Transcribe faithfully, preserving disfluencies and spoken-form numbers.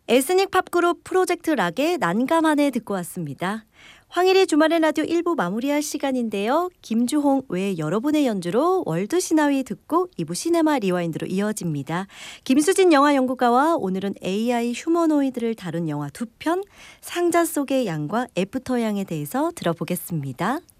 에스닉 팝그룹 프로젝트 락의 난감하네 듣고 왔습니다. 황일의 주말의 라디오 일 부 마무리할 시간인데요. 김주홍 외 여러분의 연주로 월드 시나위 듣고 이 부 시네마 리와인드로 이어집니다. 김수진 영화연구가와 오늘은 에이아이 휴머노이드를 다룬 영화 두 편, 상자 속의 양과 애프터 양에 대해서 들어보겠습니다.